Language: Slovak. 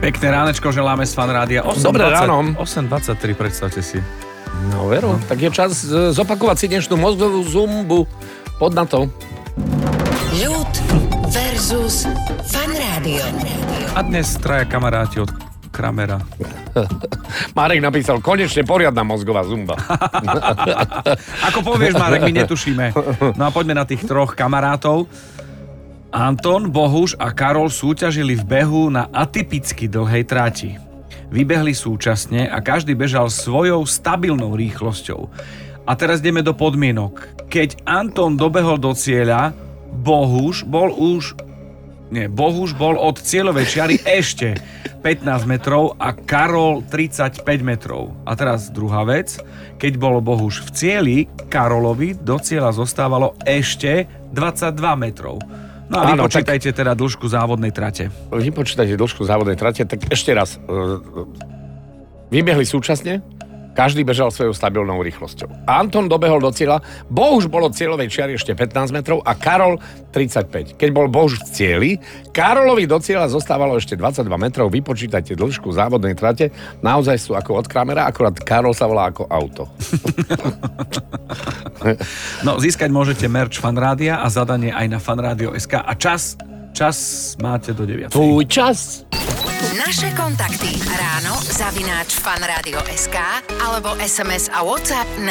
Pekné ránečko želáme z Fan Rádia. Dobré ráno. 8.23, predstavte si. No veru, tak je čas zopakovať si dnešnú mozgovú zumbu. Pod na to. Ľud versus Fan Rádio. A dnes traja kamaráti od Kramera. Marek napísal, konečne poriadna mozgová zumba. Ako povieš, Marek, my netušíme. No a poďme na tých troch kamarátov. Anton, Bohuš a Karol súťažili v behu na atypicky dlhej trati. Vybehli súčasne a každý bežal svojou stabilnou rýchlosťou. A teraz ideme do podmienok. Keď Anton dobehol do cieľa, Bohuš bol od cieľovej čiary ešte 15 metrov a Karol 35 metrov. A teraz druhá vec. Keď bol Bohuš v cieli, Karolovi do cieľa zostávalo ešte 22 metrov. No a vypočítajte teda dĺžku závodnej trate. Vypočítajte dĺžku závodnej trate, tak ešte raz. Vybehli súčasne, každý bežal svojou stabilnou rýchlosťou. Anton dobehol do cieľa, Bohuš bol od cieľovej čiary ešte 15 metrov a Karol 35. Keď bol Bohuš v cieli, Karolovi do cieľa zostávalo ešte 22 metrov. Vypočítajte dĺžku závodnej trate. Naozaj sú ako od Kramera, akorát Karol sa volá ako auto. No, získať môžete merch Fan Rádia a zadanie aj na fanradio.sk a čas máte do 9. Tvoj čas! Naše kontakty ráno @fanradio.sk alebo SMS a WhatsApp